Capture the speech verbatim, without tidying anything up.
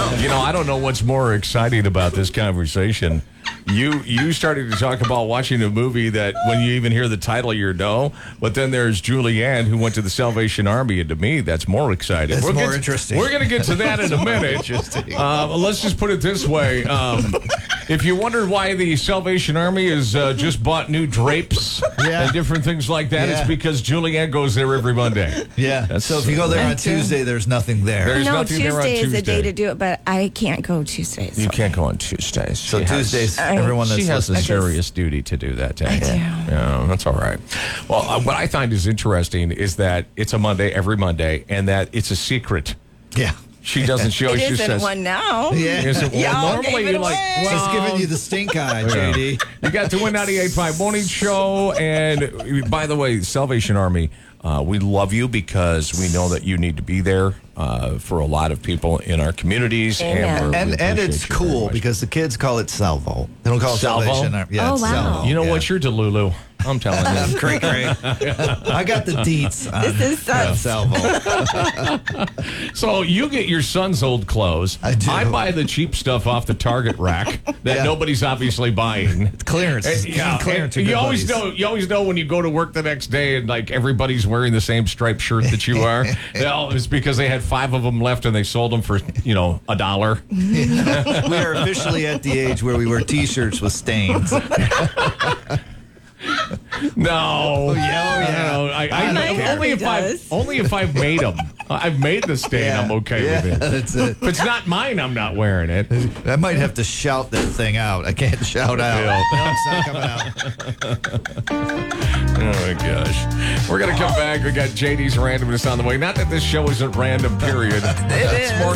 You know, I don't know what's more exciting about this conversation. You you started to talk about watching a movie that when you even hear the title, you know. But then there's Julianne, who went to the Salvation Army, and to me, that's more exciting. That's we're more get, interesting. We're going to get to that in a minute. Uh, let's just put it this way. Um, if you wondered why the Salvation Army has uh, just bought new drapes Yeah. and different things like that, Yeah. it's because Julianne goes there every Monday. Yeah. That's- so if you go there on That's true. Tuesday, there's nothing there. There's no, nothing there on Tuesday is a Tuesday. day to do it, but I can't go Tuesdays. You so- can't go on Tuesdays. so She has- Tuesdays, I- everyone that's She has the listening. serious duty to do that day. I do. Yeah, that's all right. Well, uh, what I find is interesting is that it's a Monday every Monday, and that it's a secret. Yeah. She doesn't. She always It just isn't says. one now. Yeah. Isn't, well, Y'all normally gave it you like. away. Well, Just giving you the stink eye, J D. you got the Win ninety-eight point five morning show, and by the way, Salvation Army, uh, we love you because we know that you need to be there uh, for a lot of people in our communities, Amen. and we're, we And and it's appreciate you very cool much. because the kids call it Salvo. They don't call it Salvo? Salvation Army. Yeah, Oh, it's wow. Salvo. You know yeah. what? You're Delulu. I'm telling you. Great, great. I got the deets. On, This is uh, sus. Salvo. So you get your son's old clothes. I do. I buy the cheap stuff off the Target rack that Yeah. nobody's obviously buying. Clearance. And, yeah, Clearance. and are you good always buddies. know. You always know when you go to work the next day and like everybody's wearing the same striped shirt that you are. Well, it's because they had five of them left and they sold them for you know a dollar. We are officially at the age where we wear T-shirts with stains. No, yeah, oh, yeah. No, I, I, My only hubby if I does. only if I've made them. I've made the stain. I'm okay yeah, with it. That's it. If it's not mine, I'm not wearing it. I might have to shout that thing out. I can't shout out. Yeah. No, it's not coming out. Oh my gosh. We're going to come back. We got J D's randomness on the way. Not that this show isn't random, period. It It's is. morning